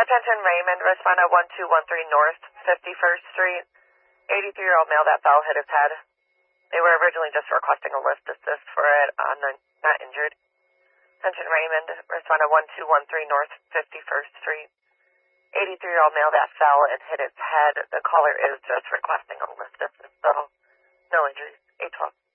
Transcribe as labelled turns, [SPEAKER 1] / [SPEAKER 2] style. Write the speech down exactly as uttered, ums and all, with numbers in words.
[SPEAKER 1] Attention Raymond, respond at one two one three North fifty-first Street. eighty-three-year-old male that fell hit his head. They were originally just requesting a lift assist for it, uh, not injured. Attention Raymond, respond at one two one three North fifty-first Street. eighty-three-year-old male that fell and hit his head. The caller is just requesting a lift assist, so no injuries. eight twelve.